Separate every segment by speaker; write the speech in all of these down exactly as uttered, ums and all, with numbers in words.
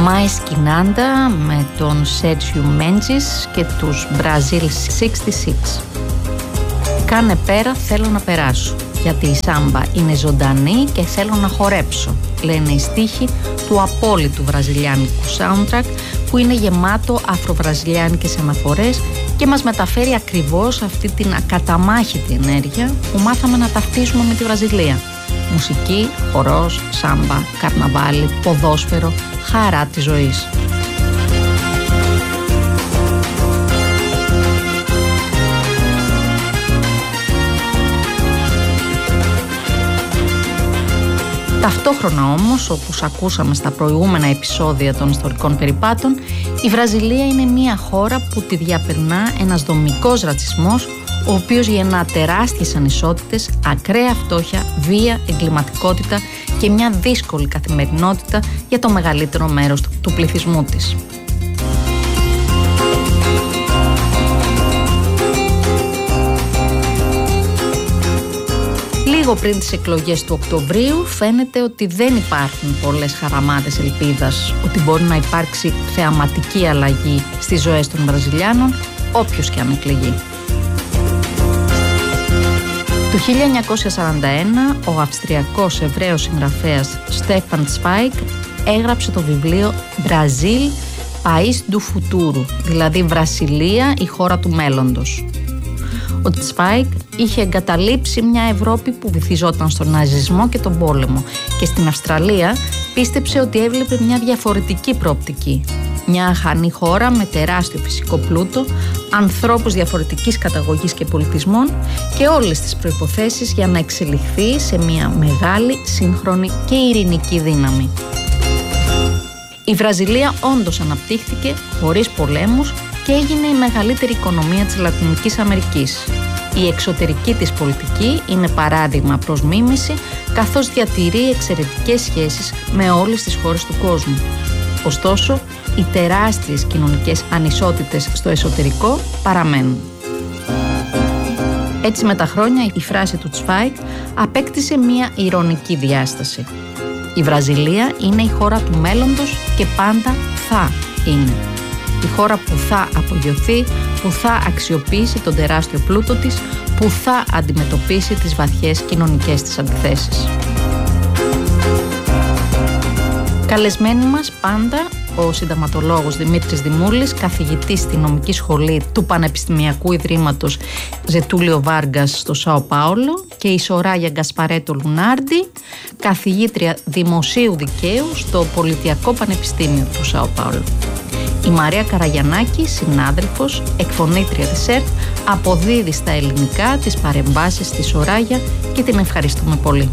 Speaker 1: Μάις Κινάντα με τον Σέρτζιο Μέντζης και τους Brazil εξήντα έξι. Κάνε πέρα, θέλω να περάσω, γιατί η σάμπα είναι ζωντανή και θέλω να χορέψω, λένε οι στίχοι του απόλυτου βραζιλιάνικου soundtrack που είναι γεμάτο αφροβραζιλιάνικες αναφορές και μας μεταφέρει ακριβώς αυτή την ακαταμάχητη ενέργεια που μάθαμε να ταυτίζουμε με τη Βραζιλία. Μουσική, χορός, σάμπα, καρναβάλι, ποδόσφαιρο, χαρά της ζωής. Ταυτόχρονα όμως, όπως ακούσαμε στα προηγούμενα επεισόδια των ιστορικών περιπάτων, η Βραζιλία είναι μια χώρα που τη διαπερνά ένας δομικός ρατσισμός, ο οποίος γεννά τεράστιες ανισότητες, ακραία φτώχεια, βία, εγκληματικότητα και μια δύσκολη καθημερινότητα για το μεγαλύτερο μέρος του πληθυσμού της. Λίγο πριν τις εκλογές του Οκτωβρίου φαίνεται ότι δεν υπάρχουν πολλές χαραμάδες ελπίδας ότι μπορεί να υπάρξει θεαματική αλλαγή στις ζωές των Βραζιλιάνων, όποιος και αν εκλεγεί. Το χίλια εννιακόσια σαράντα ένα ο Αυστριακός Εβραίος συγγραφέας Στέφαν Τσβάιγκ έγραψε το βιβλίο «Brazil, País do Futuro», δηλαδή «Βρασιλία, η χώρα του μέλλοντος». Ο Τσβάιγκ είχε εγκαταλείψει μια Ευρώπη που βυθιζόταν στον ναζισμό και τον πόλεμο και στην Αυστραλία πίστεψε ότι έβλεπε μια διαφορετική προοπτική. Μια αχανή χώρα με τεράστιο φυσικό πλούτο, ανθρώπους διαφορετικής καταγωγής και πολιτισμών και όλες τις προϋποθέσεις για να εξελιχθεί σε μια μεγάλη, σύγχρονη και ειρηνική δύναμη. Η Βραζιλία όντως αναπτύχθηκε χωρίς πολέμους και έγινε η μεγαλύτερη οικονομία της Λατινικής Αμερικής. Η εξωτερική της πολιτική είναι παράδειγμα προς μίμηση, καθώς διατηρεί εξαιρετικές σχέσεις με όλες τις χώρες του κόσμου. Ωστόσο, οι τεράστιες κοινωνικές ανισότητες στο εσωτερικό παραμένουν. Έτσι με τα χρόνια η φράση του Τσβάιγκ απέκτησε μία ειρωνική διάσταση. Η Βραζιλία είναι η χώρα του μέλλοντος και πάντα θα είναι. Η χώρα που θα απογειωθεί, που θα αξιοποιήσει τον τεράστιο πλούτο της, που θα αντιμετωπίσει τις βαθιές κοινωνικές της αντιθέσεις. Καλεσμένοι μας πάντα ο συνταγματολόγος Δημήτρης Δημούλης, καθηγητής στη νομική σχολή του Πανεπιστημιακού Ιδρύματος Ζετούλιο Βάργκας στο Σάο Πάολο, και η Σοράγια Γκασπαρέτο Λουνάρντι, καθηγήτρια δημοσίου δικαίου στο Πολιτιακό Πανεπιστήμιο του Σάο Πάολο. Η Μαρία Καραγιαννάκη, συνάδελφος, εκφωνήτρια της ΕΡΤ, αποδίδει στα ελληνικά τις παρεμβάσεις της Σοράγια και την ευχαριστούμε πολύ.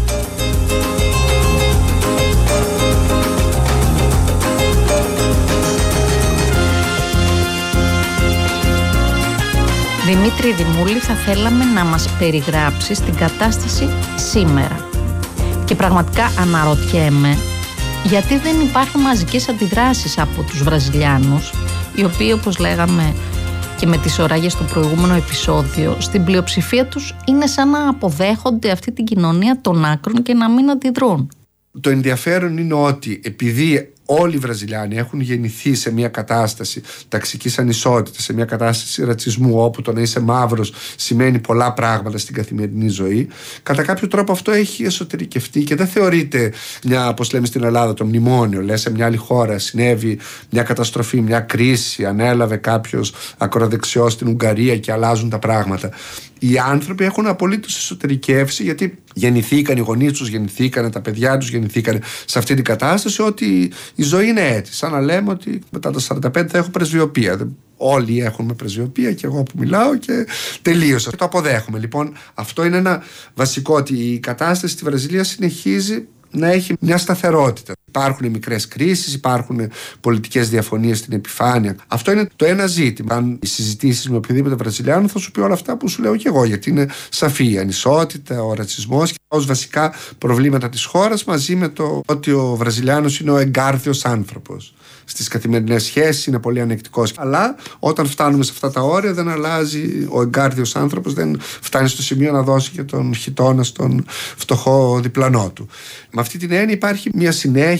Speaker 1: Δημήτρη Δημούλη, θα θέλαμε να μας περιγράψεις την κατάσταση σήμερα. Και πραγματικά αναρωτιέμαι γιατί δεν υπάρχουν μαζικές αντιδράσεις από τους Βραζιλιάνους, οι οποίοι, όπως λέγαμε και με τις Σοράγιες στο προηγούμενο επεισόδιο, στην πλειοψηφία τους είναι σαν να αποδέχονται αυτή την κοινωνία των άκρων και να μην αντιδρούν.
Speaker 2: Το ενδιαφέρον είναι ότι επειδή όλοι οι Βραζιλιάνοι έχουν γεννηθεί σε μια κατάσταση ταξικής ανισότητας, σε μια κατάσταση ρατσισμού, όπου το να είσαι μαύρος σημαίνει πολλά πράγματα στην καθημερινή ζωή, κατά κάποιο τρόπο αυτό έχει εσωτερικευτεί και δεν θεωρείται μια, όπως λέμε στην Ελλάδα, το μνημόνιο. Λες, σε μια άλλη χώρα συνέβη μια καταστροφή, μια κρίση, ανέλαβε κάποιος ακροδεξιός στην Ουγγαρία και αλλάζουν τα πράγματα. Οι άνθρωποι έχουν απολύτως εσωτερικεύσει, γιατί γεννηθήκαν, οι γονείς τους γεννηθήκαν, τα παιδιά τους γεννηθήκαν σε αυτή την κατάσταση, ότι η ζωή είναι έτσι. Σαν να λέμε ότι μετά τα σαράντα πέντε θα έχω πρεσβειοπία. Όλοι έχουμε πρεσβειοπία και εγώ που μιλάω και τελείωσα. Το αποδέχομαι. Λοιπόν, αυτό είναι ένα βασικό, ότι η κατάσταση στη Βραζιλία συνεχίζει να έχει μια σταθερότητα. Υπάρχουν μικρές κρίσεις, υπάρχουν πολιτικές διαφωνίες στην επιφάνεια. Αυτό είναι το ένα ζήτημα. Αν οι συζητήσεις με οποιοδήποτε Βραζιλιάνο θα σου πει όλα αυτά που σου λέω και εγώ, γιατί είναι σαφή η ανισότητα, ο ρατσισμός ως βασικά προβλήματα της χώρας, μαζί με το ότι ο Βραζιλιάνος είναι ο εγκάρδιος άνθρωπος. Στις καθημερινές σχέσεις είναι πολύ ανεκτικός. Αλλά όταν φτάνουμε σε αυτά τα όρια, δεν αλλάζει ο εγκάρδιος άνθρωπος, δεν φτάνει στο σημείο να δώσει και τον χιτώνα στον φτωχό διπλανό του. Με αυτή την έννοια υπάρχει μια συνέχεια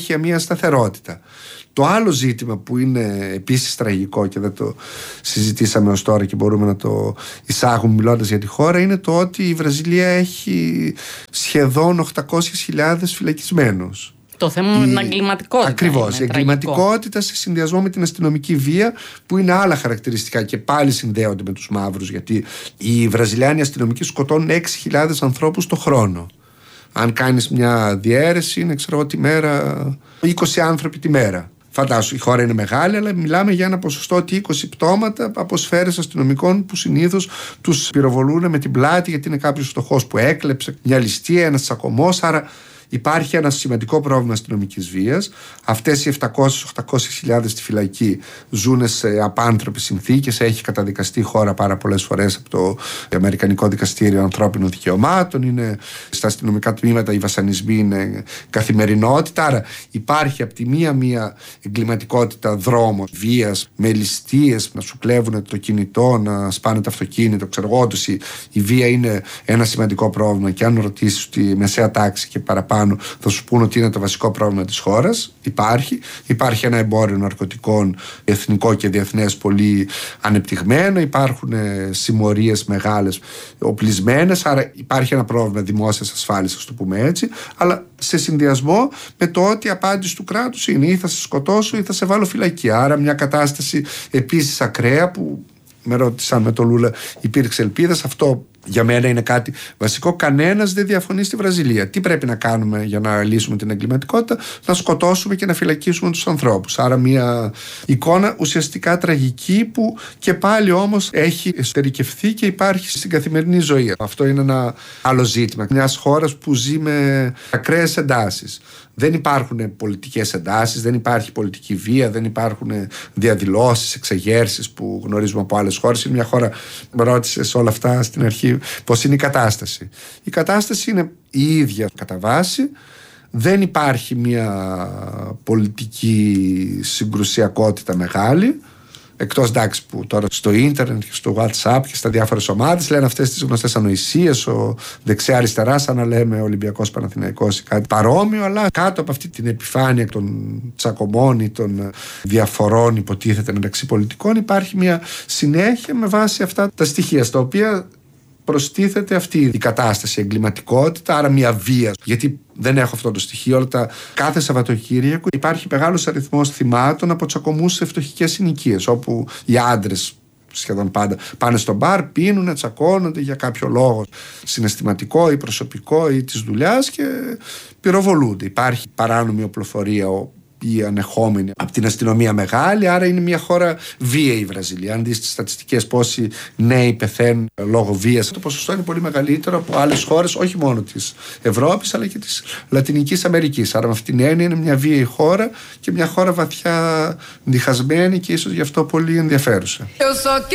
Speaker 2: συνέχεια, μια σταθερότητα. Το άλλο ζήτημα που είναι επίσης τραγικό και δεν το συζητήσαμε ως τώρα και μπορούμε να το εισάγουμε μιλώντας για τη χώρα, είναι το ότι η Βραζιλία έχει σχεδόν οκτακόσιες χιλιάδες φυλακισμένους.
Speaker 1: Το θέμα με την εγκληματικότητα.
Speaker 2: Ακριβώς. Η εγκληματικότητα σε συνδυασμό με την αστυνομική βία, που είναι άλλα χαρακτηριστικά και πάλι συνδέονται με τους μαύρους, γιατί οι Βραζιλιάνοι αστυνομικοί σκοτώνουν έξι χιλιάδες ανθρώπους το χρόνο. Αν κάνεις μια διαίρεση, είναι ξέρω τη μέρα είκοσι άνθρωποι τη μέρα. Φαντάσου, η χώρα είναι μεγάλη, αλλά μιλάμε για ένα ποσοστό ότι είκοσι πτώματα από σφαίρες αστυνομικών που συνήθως τους πυροβολούν με την πλάτη, γιατί είναι κάποιος φτωχός που έκλεψε, μια ληστεία, ένας τσακωμός. Άρα υπάρχει ένα σημαντικό πρόβλημα αστυνομικής βίας. Αυτές οι επτακόσιες με οχτακόσιες χιλιάδες στη φυλακή ζουν σε απάνθρωπες συνθήκες. Έχει καταδικαστεί η χώρα πάρα πολλές φορές από το Αμερικανικό Δικαστήριο Ανθρώπινων Δικαιωμάτων. Είναι στα αστυνομικά τμήματα οι βασανισμοί είναι καθημερινότητα. Άρα υπάρχει από τη μία μία εγκληματικότητα δρόμων, βίας, με ληστείες, να σου κλέβουν το κινητό, να σπάνε το αυτοκίνητο. Ξέρω εγώ, η, η βία είναι ένα σημαντικό πρόβλημα και αν ρωτήσεις τη μεσαία τάξη και παραπάνω, θα σου πούνε ότι είναι το βασικό πρόβλημα της χώρας. Υπάρχει. Υπάρχει ένα εμπόριο ναρκωτικών εθνικό και διεθνές πολύ ανεπτυγμένο. Υπάρχουν συμμορίες μεγάλες οπλισμένες. Άρα υπάρχει ένα πρόβλημα δημόσιας ασφάλειας, ας το πούμε έτσι. Αλλά σε συνδυασμό με το ότι η απάντηση του κράτους είναι ή θα σε σκοτώσω ή θα σε βάλω φυλακή. Άρα μια κατάσταση επίσης ακραία που με ρώτησαν με το Λούλα, υπήρξε ελπίδα. Αυτό για μένα είναι κάτι βασικό. Κανένας δεν διαφωνεί στη Βραζιλία. Τι πρέπει να κάνουμε για να λύσουμε την εγκληματικότητα? Να σκοτώσουμε και να φυλακίσουμε τους ανθρώπους. Άρα μια εικόνα ουσιαστικά τραγική που και πάλι όμως έχει εσωτερικευθεί και υπάρχει στην καθημερινή ζωή. Αυτό είναι ένα άλλο ζήτημα μιας χώρας που ζει με ακραίες εντάσεις. Δεν υπάρχουν πολιτικές εντάσεις, δεν υπάρχει πολιτική βία, δεν υπάρχουν διαδηλώσεις, εξεγέρσεις που γνωρίζουμε από άλλες χώρες. Είναι μια χώρα, με ρώτησες όλα αυτά στην αρχή, πώς είναι η κατάσταση. Η κατάσταση είναι η ίδια κατά βάση. Δεν υπάρχει μια πολιτική συγκρουσιακότητα μεγάλη. Εκτός εντάξει που τώρα στο ίντερνετ και στο WhatsApp και στα διάφορες ομάδες λένε αυτές τις γνωστές ανοησίες, ο δεξιά-αριστερά, σαν να λέμε Ολυμπιακός Παναθηναϊκός ή κάτι παρόμοιο, αλλά κάτω από αυτή την επιφάνεια των τσακωμών ή των διαφορών υποτίθεται μεταξύ πολιτικών υπάρχει μια συνέχεια με βάση αυτά τα στοιχεία, στα οποία προστίθεται αυτή η κατάσταση, η εγκληματικότητα, άρα μια βία. Γιατί δεν έχω αυτό το στοιχείο, αλλά τα, κάθε Σαββατοκύριακο υπάρχει μεγάλος αριθμός θυμάτων από τσακωμούς σε φτωχικές συνοικίες, όπου οι άντρες σχεδόν πάντα πάνε στο μπαρ, πίνουνε, τσακώνονται για κάποιο λόγο συναισθηματικό ή προσωπικό ή της δουλειάς και πυροβολούνται. Υπάρχει παράνομη οπλοφορία ή ανεχόμενη από την αστυνομία μεγάλη, άρα είναι μια χώρα βίαιη η Βραζιλία. Αν δεις τις στατιστικές πόσοι νέοι πεθαίνουν λόγω βίας, το ποσοστό είναι πολύ μεγαλύτερο από άλλες χώρες, όχι μόνο της Ευρώπης αλλά και της Λατινικής Αμερικής. Άρα με αυτήν την έννοια είναι μια βίαιη χώρα και μια χώρα βαθιά διχασμένη και ίσως γι' αυτό πολύ ενδιαφέρουσα.